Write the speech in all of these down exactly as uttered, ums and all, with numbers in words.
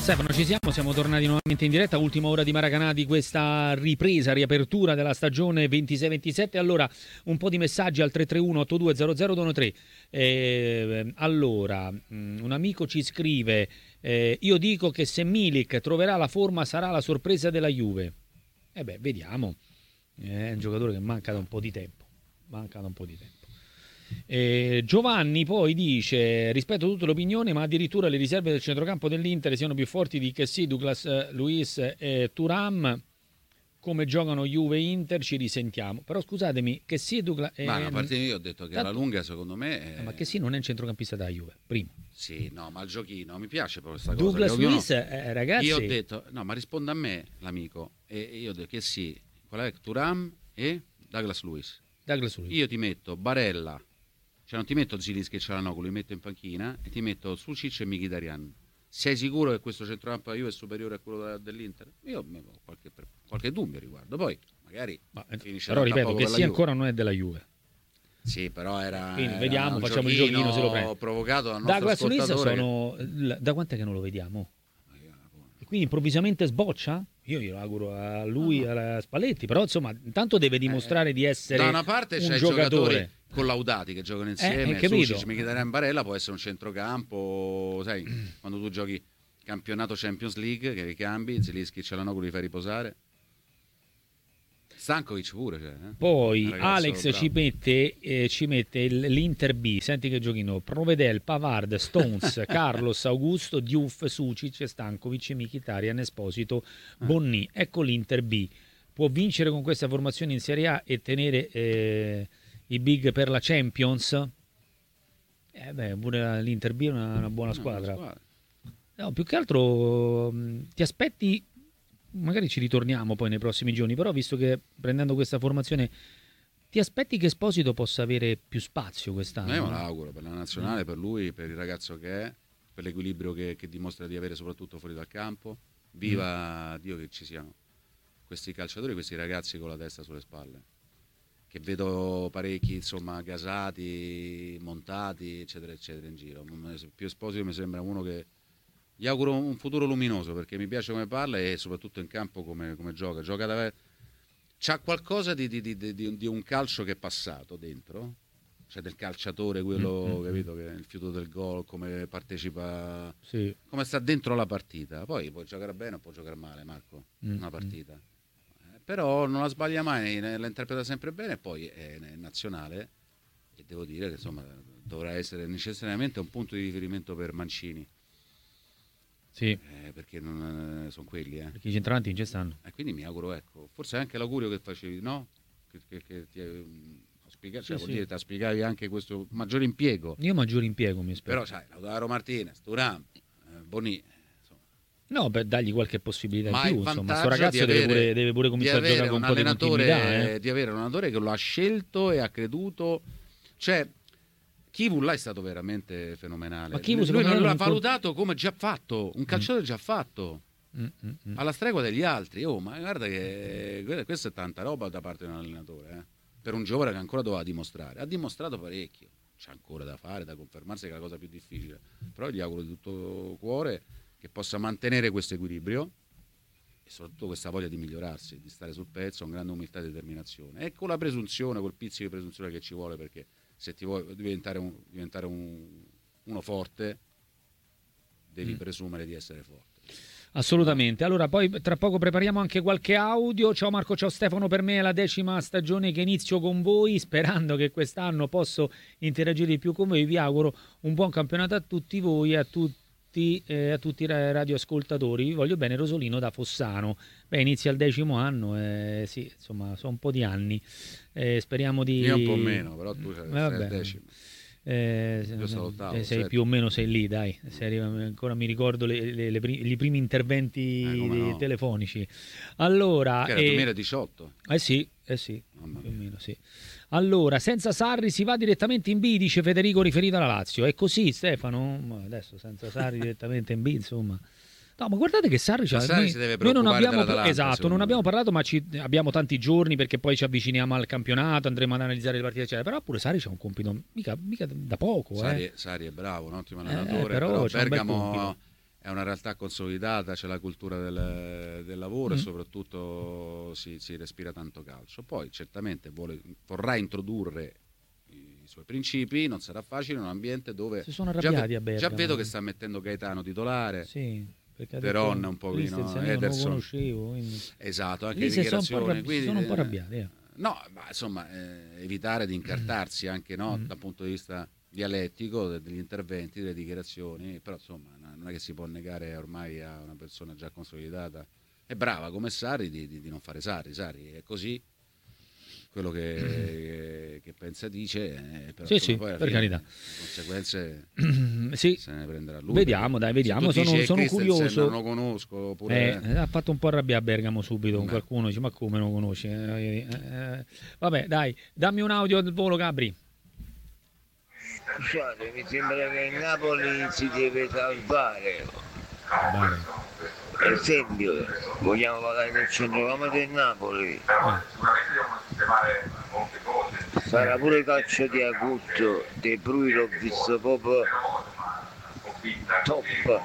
Stefano, ci siamo, siamo tornati nuovamente in diretta, ultima ora di Maracanã di questa ripresa, riapertura della stagione ventisei ventisette. Allora, un po' di messaggi al tre tre uno otto due zero zero due tre. Eh, allora, un amico ci scrive, eh, io dico che se Milik troverà la forma sarà la sorpresa della Juve. E eh beh, vediamo, è un giocatore che manca da un po' di tempo, manca da un po' di tempo. Eh, Giovanni poi dice: rispetto tutte le opinioni, ma addirittura le riserve del centrocampo dell'Inter siano più forti di Kessie, Douglas eh, Luiz e Thuram. Come giocano Juve e Inter ci risentiamo. Però scusatemi, Kessie, Douglas eh, ma a parte io ho detto che tanto... alla lunga secondo me è... ma Kessie non è un centrocampista della Juve, primo. Sì, no, ma il giochino mi piace proprio questa Douglas cosa. Douglas Luiz eh, ragazzi, io ho detto no, ma risponda a me l'amico e io ho detto che sì, qual è Thuram e Douglas Luiz. Douglas Luiz. Io ti metto Barella, cioè non ti metto Zilinski e Cialanoglu, li metto in panchina e ti metto Sucic e Mkhitaryan. Sei sicuro che questo centrocampo della Juve è superiore a quello dell'Inter? Io ho qualche, qualche dubbio riguardo, poi magari ma, finisce. Però ripeto che sì, ancora non è della Juve. Sì, però era. Quindi era vediamo, facciamo il giochino se lo prende. Ho provocato dal nostro Douglas Luiz ascoltatore. sono da quant'è che non lo vediamo? E quindi improvvisamente sboccia? Io glielo auguro a lui, no, no. a Spalletti, però insomma intanto deve dimostrare eh, di essere da una parte un c'è giocatore. Giocatori collaudati che giocano insieme, eh, Sucic, Mkhitaryan, Barella può essere un centrocampo, sai, quando tu giochi campionato Champions League che ricambi, Zilinski, Cialanoglu li fai riposare. Stankovic pure, cioè, eh? Poi Alex ci mette, eh, ci mette l'Inter B, senti che giochino: Provedel, Pavard, Stones, Carlos, Augusto, Diouf, Sucic, Stankovic, Mkhitaryan, Esposito, Bonni. Ecco l'Inter B. Può vincere con questa formazione in Serie A e tenere eh, i big per la Champions? Eh beh, pure l'Inter B è una, una buona squadra. Una buona squadra. No, più che altro mh, ti aspetti, magari ci ritorniamo poi nei prossimi giorni, però visto che prendendo questa formazione ti aspetti che Esposito possa avere più spazio quest'anno? Io me l'auguro per la nazionale, per lui, per il ragazzo che è, per l'equilibrio che, che dimostra di avere soprattutto fuori dal campo. Viva mm. Dio che ci siano questi calciatori, questi ragazzi con la testa sulle spalle, che vedo parecchi insomma gasati, montati eccetera eccetera in giro. Più Esposito mi sembra uno che gli auguro un futuro luminoso, perché mi piace come parla e soprattutto in campo come, come gioca. Gioca da... C'ha qualcosa di, di, di, di, di un calcio che è passato dentro, cioè del calciatore, quello, mm-hmm. capito, che è il fiuto del gol, come partecipa, sì. come sta dentro la partita. Poi può giocare bene o può giocare male, Marco, mm-hmm. una partita. Eh, però non la sbaglia mai, la interpreta sempre bene e poi è, è nazionale e devo dire che insomma dovrà essere necessariamente un punto di riferimento per Mancini. Sì. Eh, perché non eh, sono quelli, eh. Perché i centravanti non ci stanno. E eh, quindi mi auguro, ecco, forse anche l'augurio che facevi, no? Che, che, che ti eh, spiegavi, cioè, sì, vuol sì. dire, ti spiegavi anche questo maggiore impiego. Io maggiore impiego mi aspetto. Però sai, Lautaro Martinez, Thuram, eh, Boni, insomma. No, per dargli qualche possibilità Ma in più, insomma, questo ragazzo avere, deve, pure, deve pure cominciare a giocare con un po' di continuità, eh. di avere un allenatore che lo ha scelto e ha creduto, cioè Kivu là è stato veramente fenomenale. Ma Kivu, lui non l'ha non valutato come già fatto, un calciatore mm. già fatto, mm, mm, mm. alla stregua degli altri. Oh, ma guarda che questa è tanta roba da parte di un allenatore, eh? Per un giovane che ancora doveva dimostrare. Ha dimostrato parecchio, c'è ancora da fare, da confermarsi, che è la cosa più difficile. Però gli auguro di tutto cuore che possa mantenere questo equilibrio e soprattutto questa voglia di migliorarsi, di stare sul pezzo, con grande umiltà e determinazione. E con la presunzione, quel pizzico di presunzione che ci vuole, perché se ti vuoi diventare, un, diventare un, uno forte devi mm. presumere di essere forte. Assolutamente. Allora poi tra poco prepariamo anche qualche audio. Ciao Marco, ciao Stefano, per me è la decima stagione che inizio con voi, sperando che quest'anno posso interagire di più con voi. Vi auguro un buon campionato a tutti voi e a tutti, eh, a tutti i radioascoltatori. Vi voglio bene, Rosolino da Fossano. Beh, inizia il decimo anno, eh, sì, insomma sono un po' di anni. Eh, speriamo di... Io un po' meno, però tu sei, sei il decimo. Eh, eh, sei più o meno sei lì, dai. Sei, ancora mi ricordo le, le, le primi, i primi interventi eh, no. telefonici. Allora, che era eh, duemiladiciotto. Eh sì, eh sì, più o meno sì. Allora, senza Sarri si va direttamente in B, dice Federico riferito alla Lazio. È così, Stefano? Ma adesso senza Sarri direttamente in B, insomma. No, ma guardate che Sarri, cioè, Sarri noi, si deve noi non abbiamo esatto, non abbiamo parlato, ma ci, abbiamo tanti giorni perché poi ci avviciniamo al campionato, andremo ad analizzare le partite eccetera. Però pure Sarri c'ha un compito mica, mica da poco, Sarri, eh. Sarri è bravo, un ottimo allenatore, eh, però, però Bergamo è una realtà consolidata, c'è la cultura del, del lavoro Mm. e soprattutto si, si respira tanto calcio. Poi certamente vuole, vorrà introdurre i suoi principi, non sarà facile in un ambiente dove Si sono già, arrabbiati ve- a già Bergamo. vedo che sta mettendo Gaetano titolare, Sì, perché ha Veron detto un pochino, Christensen io non lo Ederson, conoscevo, quindi... esatto, anche Lì le si sono un po' dichiarazioni, arrabbi- si quindi sono un po' eh, arrabbiati. eh. no, ma insomma eh, evitare di incartarsi anche, no, Mm. dal punto di vista dialettico de- degli interventi, delle dichiarazioni, però insomma no- non è che si può negare ormai a una persona già consolidata e brava come Sarri di, di- di non fare Sarri. Sarri è così, quello che, che pensa dice, eh, però Sì, insomma, sì, poi alla per fine carità. le conseguenze Sì, se ne prenderà lui. vediamo, perché dai, se vediamo. tu Sono, dici, "Eh, sono Christensen curioso. non lo conosco", oppure Eh, ha fatto un po' arrabbiare Bergamo subito con Beh. qualcuno, dice ma come non lo conosci? Eh, eh, eh. Vabbè, dai, dammi un audio al volo, Gabri. Scusate, mi sembra che il Napoli si deve salvare. Vale. Per esempio, vogliamo parlare del centrocampo del Napoli. Eh. Sarà pure calcio di Agutto, De Bruyne l'ho visto proprio top.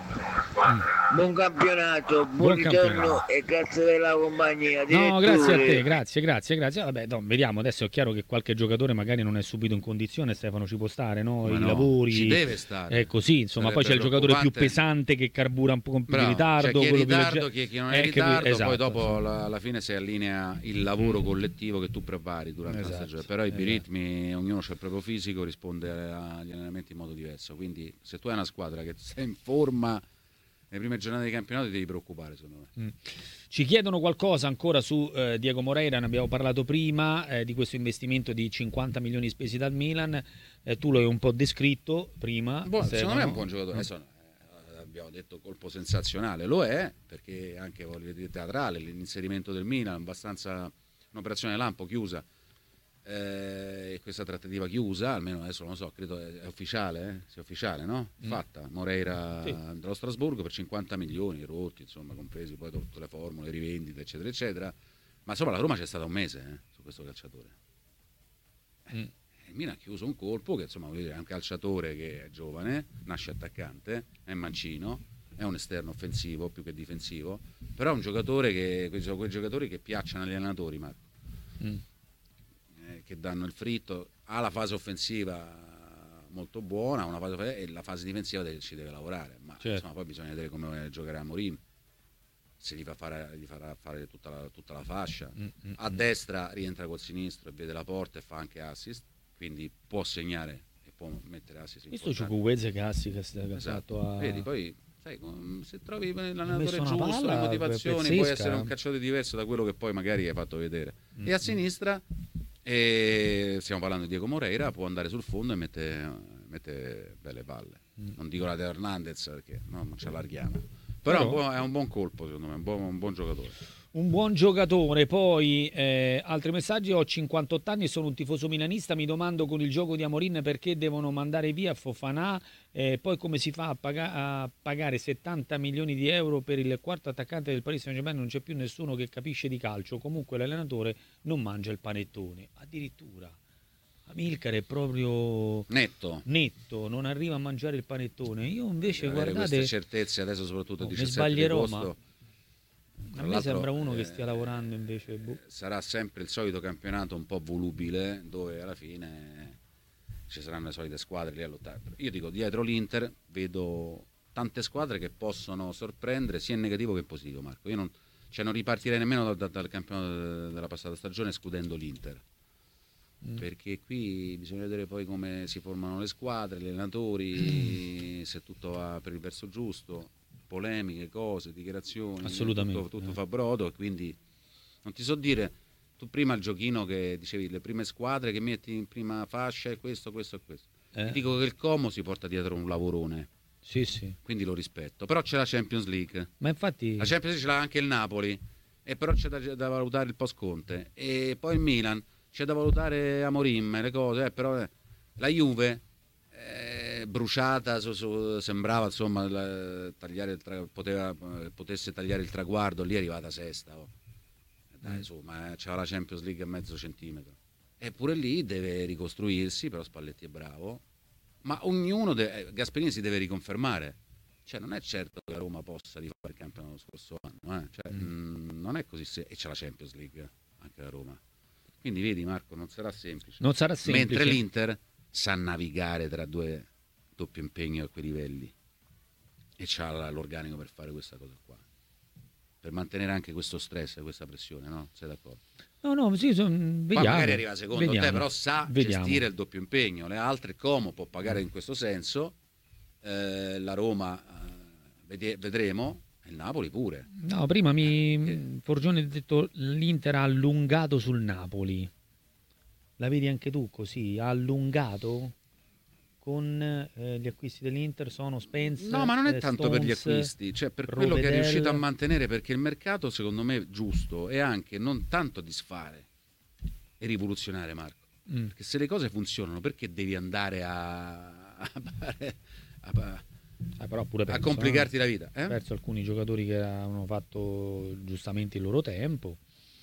Buon campionato, buon, Buon ritorno campionato. e grazie della compagnia. No, grazie a te, direttore. grazie, grazie, grazie. Vabbè, no, vediamo, adesso è chiaro che qualche giocatore magari non è subito in condizione, Stefano, ci può stare, no? Ma I no, lavori. ci deve stare. È così, insomma, poi c'è il Sarebbe giocatore più preoccupante. pesante che carbura un po' con più di Bravo, ritardo, cioè chi è in quello più ritardo, legge- chi, chi non è eh, in che- ritardo, esatto, poi dopo insomma. la- alla fine si allinea il lavoro Mm. collettivo che tu prepari durante Esatto, la stagione. Però i esatto. biritmi, ognuno c'ha il proprio fisico, risponde agli allenamenti in modo diverso. Quindi se tu hai una squadra che sei in forma nelle prime giornate di campionato ti devi preoccupare, secondo me. Mm. Ci chiedono qualcosa ancora su eh, Diego Moreira, ne abbiamo parlato prima, eh, di questo investimento di cinquanta milioni spesi dal Milan. Eh, tu l'hai un po' descritto prima. Buon- secondo Stefano. me è un buon giocatore. Mm. Adesso, eh, abbiamo detto colpo sensazionale, lo è perché anche voglio dire, teatrale l'inserimento del Milan, abbastanza un'operazione lampo chiusa. Eh, questa trattativa chiusa, almeno adesso non lo so, credo è, è ufficiale, eh? Sì, è ufficiale, no? Mm. Fatta. Moreira Sì. dello Strasburgo per cinquanta milioni rotti, insomma, compresi poi tutte le formule, rivendite, eccetera, eccetera. Ma insomma, la Roma c'è stata un mese eh, su questo calciatore. Mm. Il Milan ha chiuso un colpo che insomma voglio dire, è un calciatore che è giovane, nasce attaccante, è mancino, è un esterno offensivo più che difensivo, però è un giocatore che quei, sono quei giocatori che piacciono agli allenatori, Marco, Mm. eh, che danno il fritto, ha la fase offensiva molto buona, una fase, e la fase difensiva deve- ci deve lavorare, ma Certo. insomma, poi bisogna vedere come giocherà Mourinho, se gli, fa fare, gli farà fare tutta la, tutta la fascia. Mm, mm, A mm. destra rientra col sinistro e vede la porta e fa anche assist, quindi può segnare e può mettere assist Visto importanti. Ciucuezze che ha, sì, che ha Esatto. fatto a... Vedi, poi sai, com- se trovi Ha l'allenatore messo una giusto, palla le motivazioni, pazzesca. puoi essere un calciatore diverso da quello che poi magari hai fatto vedere. Mm, E a mm. sinistra, e stiamo parlando di Diego Moreira, può andare sul fondo e mette, mette belle palle. Mm. Non dico la Teo Hernandez perché no, non ci allarghiamo. Però è un, Però- buon, è un buon colpo, secondo me, un buon, un buon giocatore. Un buon giocatore, poi eh, altri messaggi, ho cinquantotto anni e sono un tifoso milanista, mi domando con il gioco di Amorin perché devono mandare via Fofana, eh, poi come si fa a, paga- a pagare settanta milioni di euro per il quarto attaccante del Paris Saint-Germain, non c'è più nessuno che capisce di calcio, comunque l'allenatore non mangia il panettone, addirittura Amilcar è proprio Netto. netto, non arriva a mangiare il panettone, io invece Avere guardate, queste certezze adesso soprattutto Oh, il mi diciassette di sbaglierò, agosto, ma a tra me l'altro, sembra uno che eh, stia lavorando invece, boh. sarà sempre il solito campionato un po' volubile dove alla fine ci saranno le solite squadre lì a lottare. Io dico, dietro l'Inter vedo tante squadre che possono sorprendere sia in negativo che in positivo, Marco. Io non, cioè non ripartirei nemmeno da- da- dal campionato della passata stagione escludendo l'Inter, Mm. perché qui bisogna vedere poi come si formano le squadre, gli allenatori, se tutto va per il verso giusto, polemiche, cose, dichiarazioni, Assolutamente, tutto, tutto eh. fa brodo, e quindi non ti so dire, tu prima il giochino che dicevi, le prime squadre che metti in prima fascia è questo, questo e questo. Eh, Ti dico che il Como si porta dietro un lavorone, Sì, sì. quindi lo rispetto, però c'è la Champions League, Ma infatti la Champions League ce l'ha anche il Napoli, e però c'è da, da valutare il post Conte, e poi il Milan, c'è da valutare Amorim, le cose, eh, però eh, la Juve eh, bruciata, su- su- sembrava insomma la- tagliare il tra- poteva, eh, potesse tagliare il traguardo, lì è arrivata sesta. Oh. Dai, Mm. su, ma c'era la Champions League a mezzo centimetro. Eppure lì deve ricostruirsi, però Spalletti è bravo. Ma ognuno, deve, eh, Gasperini si deve riconfermare. Cioè, non è certo che la Roma possa rifare il campionato dello scorso anno, eh? Cioè, Mm. mh, non è così, se... e c'è la Champions League anche la Roma. Quindi vedi Marco, non sarà semplice. Non sarà semplice. Mentre l'Inter sa navigare tra due doppio impegno a quei livelli e c'ha l'organico per fare questa cosa qua. Per mantenere anche questo stress e questa pressione, no? Sei d'accordo? No, no, sì, son... vediamo. Poi magari arriva secondo vediamo. te, però sa Vediamo. gestire il doppio impegno. Le altre Como può pagare in questo senso, eh, la Roma eh, vede- vedremo, e il Napoli pure. No, prima mi Eh, Forgione ha detto l'Inter ha allungato sul Napoli. La vedi anche tu così? Ha allungato con eh, gli acquisti dell'Inter sono Spence, No, ma non è eh, tanto per gli Stones, acquisti, cioè per quello che è Rovedel. riuscito a mantenere, perché il mercato secondo me giusto è anche non tanto disfare e rivoluzionare, Marco. Mm. Perché se le cose funzionano, perché devi andare a, a, a- Eh, però pure a perso, complicarti eh. la vita? Eh? Perso alcuni giocatori che hanno fatto giustamente il loro tempo.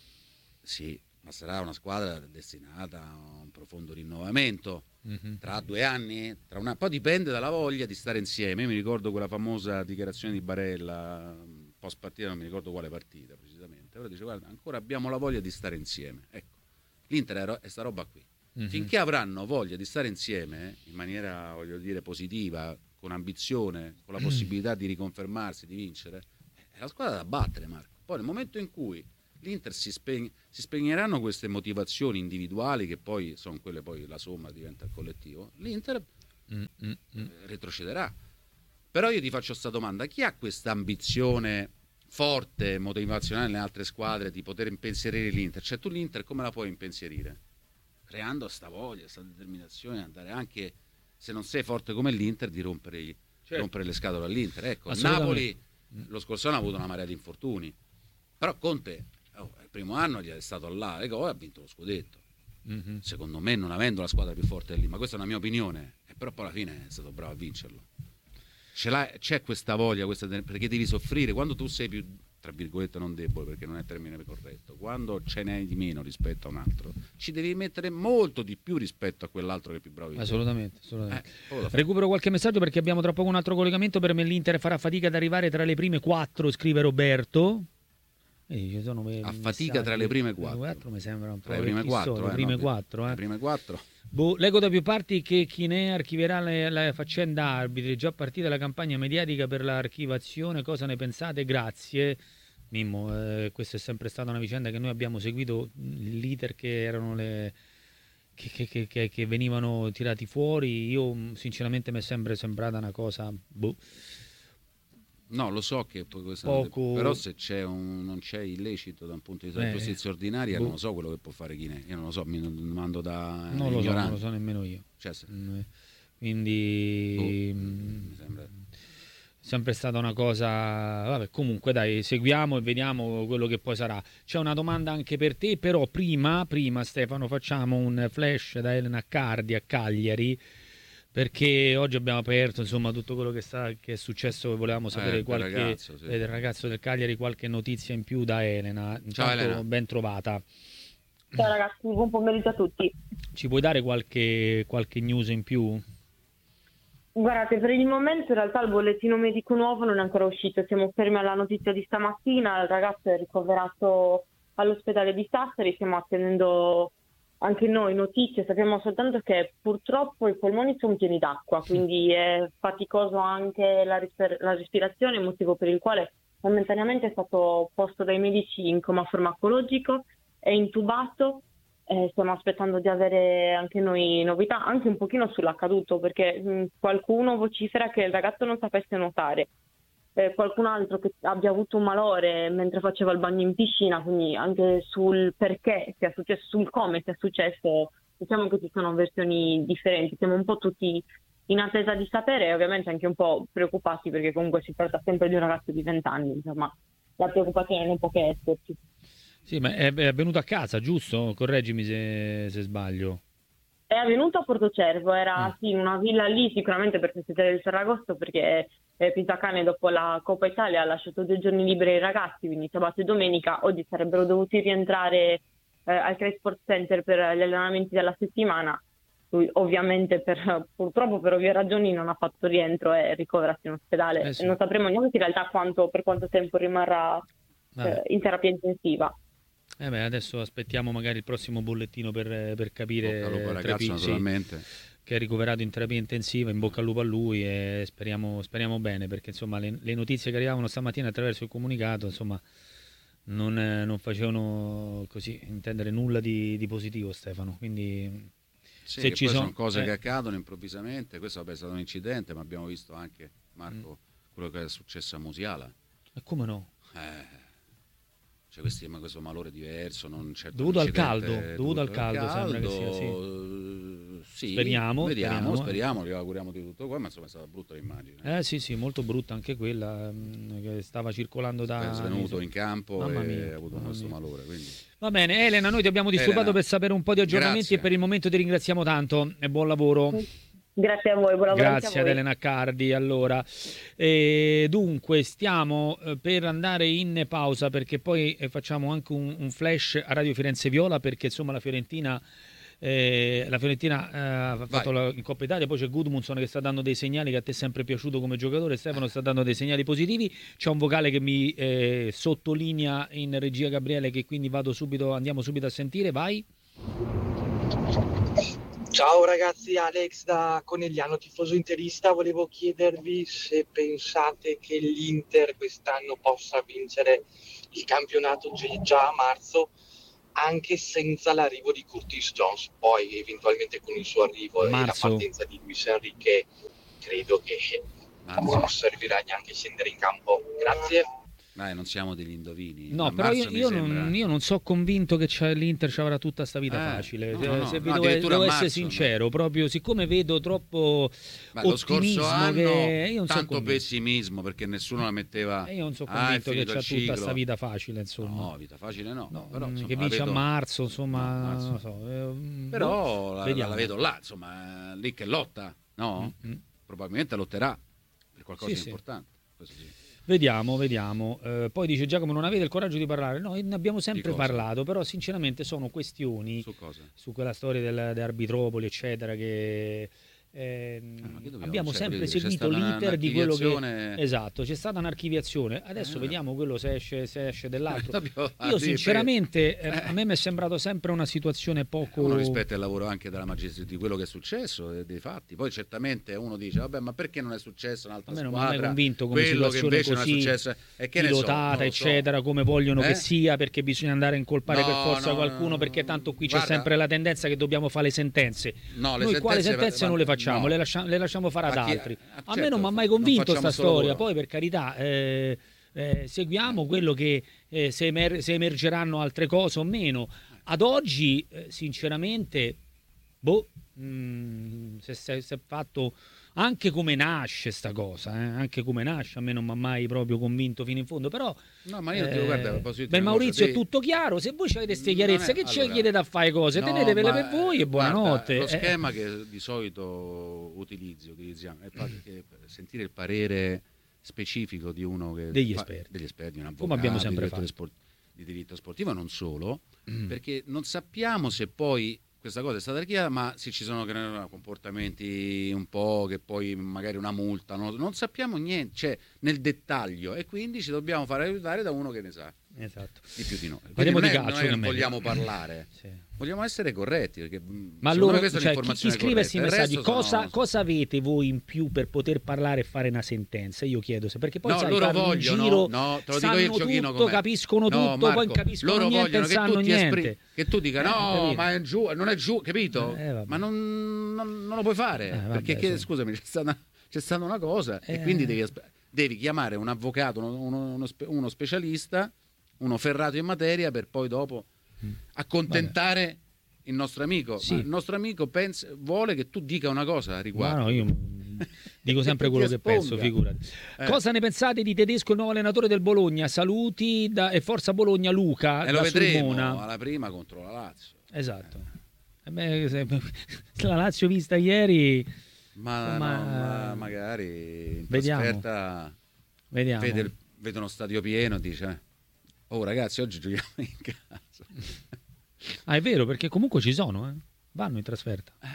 Sì, ma sarà una squadra destinata a un profondo rinnovamento. Mhm. Tra due anni, tra una... poi dipende dalla voglia di stare insieme. Io mi ricordo quella famosa dichiarazione di Barella post partita, non mi ricordo quale partita precisamente, però dice guarda, ancora abbiamo la voglia di stare insieme. Ecco, l'Inter è, ro- è sta roba qui. Mhm. Finché avranno voglia di stare insieme in maniera, voglio dire, positiva, con ambizione, con la possibilità di riconfermarsi, di vincere, è la squadra da battere, Marco. Poi nel momento in cui l'Inter si, speg- si spegneranno queste motivazioni individuali, che poi sono quelle, poi la somma diventa il collettivo, l'Inter Mm, mm, mm. eh, retrocederà. Però io ti faccio questa domanda: chi ha questa ambizione forte, motivazionale nelle altre squadre di poter impensierire l'Inter? Cioè tu l'Inter come la puoi impensierire? Creando sta voglia, sta determinazione, andare anche, se non sei forte come l'Inter, di rompere, gli- Certo. rompere le scatole all'Inter. Ecco, il Assolutamente. Napoli lo scorso anno ha avuto una marea di infortuni, però Conte oh, il primo anno gli è stato là e ha vinto lo scudetto. Mhm. Secondo me, non avendo la squadra più forte lì, ma questa è una mia opinione, e però poi alla fine è stato bravo a vincerlo. Ce l'hai, c'è questa voglia, questa, perché devi soffrire quando tu sei più, tra virgolette, non debole, perché non è il termine corretto, quando ce n'hai di meno rispetto a un altro, ci devi mettere molto di più rispetto a quell'altro che è più bravo di te. Assolutamente, assolutamente. Eh, poco da fare. Recupero qualche messaggio perché abbiamo tra poco un altro collegamento. Per me l'Inter farà fatica ad arrivare tra le prime quattro, scrive Roberto. Vedi, ci sono A fatica tra le prime quattro. Mi sembra un po' Tra le prime vecchi quattro, storie, eh, le prime no, quattro, eh. le prime quattro. Boh, leggo da più parti che Chinè archiverà la, la faccenda arbitri. È già partita la campagna mediatica per l'archivazione. Cosa ne pensate? Grazie. Mimmo, eh, questa è sempre stata una vicenda che noi abbiamo seguito, l'iter che erano le... Che, che- che- che- che venivano tirati fuori. Io sinceramente mi è sempre sembrata una cosa boh. No, lo so che poi questo Poco- però se c'è un, non c'è illecito da un punto di vista di Eh, giustizia ordinaria, boh. non lo so quello che può fare Chinè. Io non lo so, mi non- mando da Non lo so, non ignorante. lo so nemmeno io. Cioè, se- Mm, Quindi boh, mm, mi sembra. sempre stata una cosa. Vabbè, comunque dai, seguiamo e vediamo quello che poi sarà. C'è una domanda anche per te, però prima, prima Stefano, facciamo un flash da Elena Cardi a Cagliari, perché oggi abbiamo aperto insomma tutto quello che, sta, che è successo e volevamo sapere del qualche ragazzo, sì. eh, del ragazzo del Cagliari, qualche notizia in più da Elena. Intanto, Elena. ben trovata. Ciao ragazzi, buon pomeriggio a tutti. Ci puoi dare qualche, qualche news in più? Guardate, per il momento in realtà il bollettino medico nuovo non è ancora uscito, siamo fermi alla notizia di stamattina, il ragazzo è ricoverato all'ospedale di Sassari, stiamo attendendo anche noi notizie, sappiamo soltanto che purtroppo i polmoni sono pieni d'acqua, quindi è faticoso anche la, risper- la respirazione, motivo per il quale momentaneamente è stato posto dai medici in coma farmacologico, è intubato. Eh, stiamo aspettando di avere anche noi novità, anche un pochino sull'accaduto, perché mh, qualcuno vocifera che il ragazzo non sapesse nuotare, eh, qualcun altro che abbia avuto un malore mentre faceva il bagno in piscina, quindi anche sul perché sia successo, sul come sia successo, diciamo che ci sono versioni differenti. Siamo un po' tutti in attesa di sapere e ovviamente anche un po' preoccupati, perché comunque si tratta sempre di un ragazzo di venti anni, insomma la preoccupazione non può che esserci. Sì, ma è, è venuto a casa, giusto? Correggimi se, se sbaglio. È avvenuto a Portocervo, era Mm. sì, in una villa lì sicuramente per festeggiare il Ferragosto, perché eh, Pisacane dopo la Coppa Italia ha lasciato due giorni liberi ai ragazzi, quindi sabato e domenica. Oggi sarebbero dovuti rientrare eh, al Cray Sports Center per gli allenamenti della settimana, lui ovviamente per, purtroppo per ovvie ragioni non ha fatto rientro e è ricoverato in ospedale. Eh sì. Non sapremo neanche in realtà quanto, per quanto tempo rimarrà eh, in terapia intensiva. Eh beh, adesso aspettiamo magari il prossimo bollettino per, per capire Bocca al lupo al tra ragazzo, pi- naturalmente. sì, che è ricoverato in terapia intensiva. In bocca al lupo a lui e speriamo, speriamo bene, perché insomma le, le notizie che arrivavano stamattina attraverso il comunicato insomma non, eh, non facevano così intendere nulla di, di positivo, Stefano, quindi Sì, se che ci poi sono sono cose eh, che accadono improvvisamente. Questo vabbè, è stato un incidente, ma abbiamo visto anche, Marco, Mm. quello che è successo a Musiala. e come no? Eh, cioè questi, ma questo malore diverso, non certo Dovuto un al caldo, incidente dovuto al caldo, sembra che sia, sì. eh, sì, Speriamo, vediamo, speriamo. speriamo, gli auguriamo di tutto qua, ma insomma è stata brutta l'immagine. Eh sì, sì, molto brutta anche quella mh, che stava circolando da È svenuto in campo Mamma e mia, ha avuto mamma questo mia. malore. Quindi. Va bene, Elena, noi ti abbiamo disturbato Elena, per sapere un po' di aggiornamenti grazie. e per il momento ti ringraziamo tanto e buon lavoro. Grazie a voi, buon lavoro anche Grazie a ad voi. Elena Cardi. Allora, eh, dunque, stiamo eh, per andare in pausa perché poi eh, facciamo anche un, un flash a Radio Firenze Viola perché insomma la Fiorentina, eh, la Fiorentina eh, ha fatto la, in Coppa Italia, poi c'è Gudmundsson che sta dando dei segnali che a te è sempre piaciuto come giocatore, Stefano sta dando dei segnali positivi, c'è un vocale che mi eh, sottolinea in regia Gabriele che quindi vado subito, andiamo subito a sentire, vai. Ciao ragazzi, Alex da Conegliano, tifoso interista. Volevo chiedervi se pensate che l'Inter quest'anno possa vincere il campionato gi- già a marzo, anche senza l'arrivo di Curtis Jones. Poi eventualmente con il suo arrivo e la Marzo. partenza di Luis Enrique credo che Marzo. non servirà neanche scendere in campo. Grazie. Dai, non siamo degli indovini. No, A però io, marzo mi io sembra- non, io non so convinto che c'è, l'Inter ci avrà tutta sta vita Eh, facile. no, Se- no, no, se vi no, devo, addirittura devo a essere marzo, sincero, proprio siccome vedo troppo Ma lo ottimismo scorso anno che io non so tanto convinto. pessimismo perché nessuno la metteva. E io non sono "Ah, è convinto che finito c'ha il tutta ciclo". sta vita facile, insomma. No, vita facile no. No, però, mm, insomma, che la vince vedo- a marzo, insomma, No, a marzo. non lo so. eh, mm, Però boh, la, vediamo. la vedo là, insomma, lì che lotta, no? Mm, mm. Probabilmente lotterà per qualcosa Sì, di sì. importante. Questo sì. Vediamo, vediamo. Eh, poi dice Giacomo non avete il coraggio di parlare. No, ne abbiamo sempre Di cosa? parlato, però sinceramente sono questioni Su cosa? su quella storia del, dell'Arbitropoli, eccetera, che ehm, Eh, ma che dobbiamo- abbiamo cioè, sempre voglio dire, c'è seguito stata una- l'iter di quello che un'archiviazione- esatto, c'è stata un'archiviazione. Adesso Eh. vediamo quello se esce, se esce dell'altro. Dobbiamo- Io sì, sinceramente eh, a me mi è sembrato sempre una situazione poco Uno rispetta il lavoro anche della magistratura di quello che è successo e dei fatti. Poi certamente uno dice vabbè, ma perché non è successo un'altra A me non mi ha mai squadra? convinto come quello che situazione invece non è così successo e che ne so, pilotata, non lo so. eccetera, come vogliono che Eh? sia, perché bisogna andare a incolpare No, per forza no, qualcuno, no, perché tanto qui c'è guarda- sempre la tendenza che dobbiamo fare le sentenze. No, le Noi qua le sentenze sentenze va- non le va- facciamo, no. le, lascia- le lasciamo fare ad Ma chi- altri. ah, A certo, me non mi ha mai non convinto facciamo sta solo storia, loro. poi per carità eh, eh, seguiamo quello che eh, se, emer- se emergeranno altre cose o meno. Ad oggi, eh, sinceramente, boh, mm, se si è fatto anche come nasce sta cosa, eh, anche come nasce, a me non mi ha mai proprio convinto fino in fondo, però No, ma io eh, dico, guarda, posso dirti beh, una Maurizio cosa, è tutto chiaro, se voi avete queste Non chiarezze è- che ci allora, chiedete a fare cose, no, tenetevele ma, per voi e eh, buonanotte. guarda, lo Eh, schema che di solito utilizzi, utilizziamo è fa- che sentire il parere specifico di uno che Degli fa- esperti. degli esperti, un avvocato, Come abbiamo sempre direttore fatto. sport- di diritto sportivo, e non solo, Mm. perché non sappiamo se poi questa cosa è stata chiara, ma se ci sono che ne so, comportamenti un po' che poi magari una multa, non, non sappiamo niente, cioè nel dettaglio, e quindi ci dobbiamo fare aiutare da uno che ne sa esatto. di più di noi. Quindi Parliamo non di è- calcio, noi che è non meglio. vogliamo parlare, Sì. vogliamo essere corretti, perché mh, Ma secondo me allora, questa è cioè, chi, chi un'informazione scrive questi corretta. Il messaggi, resto cosa, sono- cosa avete voi in più per poter parlare e fare una sentenza? Io chiedo, se perché poi No, sai, loro parli in vogliono, giro, no, te lo dico sanno io il giochino tutto, com'è. capiscono No, tutto, poi Marco, non capiscono loro niente, vogliono non che sanno tu ti niente. espri- che tu dica Eh, no, capito? ma è giù, non è giù, capito? Eh, vabbè. ma non, non- non lo puoi fare, Eh, vabbè, perché che- sì. scusami, c'è stata, c'è stata una cosa Eh. e quindi devi, aspe- devi chiamare un avvocato, uno, uno- uno spe- uno specialista, uno ferrato in materia, per poi dopo accontentare il nostro amico. Sì. Ma il nostro amico pensa, vuole che tu dica una cosa a Ma riguardo. no, io dico sempre Ti quello che esponga. penso, figurati. Eh. Cosa ne pensate di Tedesco, il nuovo allenatore del Bologna? Saluti da, e forza Bologna, Luca E lo da vedremo Sulmona. alla prima contro la Lazio. Esatto. Eh beh, se- la Lazio vista ieri, Ma, insomma, no, ma magari in vediamo. trasferta vediamo. vede, il- vede uno stadio pieno e dice oh ragazzi, oggi giochiamo in casa. Ah, è vero, perché comunque ci sono, eh. Vanno in trasferta.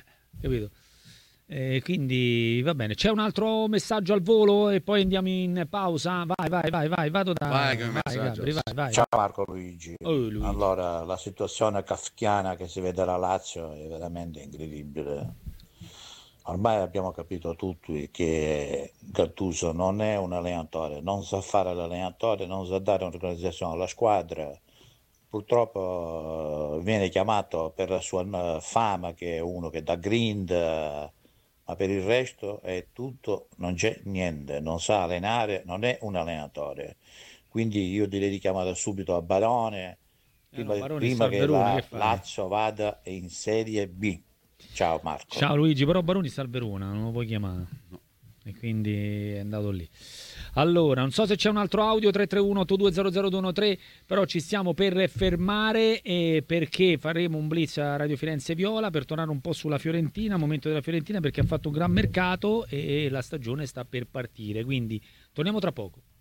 capito? Eh, quindi va bene, c'è un altro messaggio al volo e poi andiamo in pausa. Vai, vai, vai, vai, vado da Vai, che vai, messaggio. Gabri, vai, vai. Ciao Marco Luigi. Oh, Luigi. Allora, la situazione kafkiana che si vede alla Lazio è veramente incredibile. Ormai abbiamo capito tutti che Gattuso non è un allenatore, non sa fare l'allenatore, non sa dare un'organizzazione alla squadra. Purtroppo eh, viene chiamato per la sua eh, fama, che è uno che dà grind, eh, ma per il resto è tutto, non c'è niente, non sa allenare, non è un allenatore. Quindi io direi di chiamare subito a Barone Eh no, prima, Barone prima sta che al Verona, la che fai? Lazio vada in Serie B. Ciao Marco. Ciao Luigi, però Baroni sta al Verona, non lo puoi chiamare. No. E quindi è andato lì. Allora, non so se c'è un altro audio tre tre uno otto due zero zero due uno tre, però ci stiamo per fermare eh, perché faremo un blitz a Radio Firenze Viola per tornare un po' sulla Fiorentina, momento della Fiorentina perché ha fatto un gran mercato e la stagione sta per partire, quindi torniamo tra poco.